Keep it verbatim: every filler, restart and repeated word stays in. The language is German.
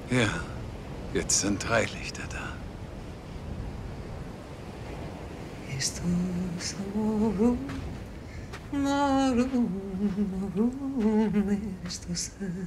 Ja, jetzt sind drei Lichter da. Estos amor, marum, marum, estos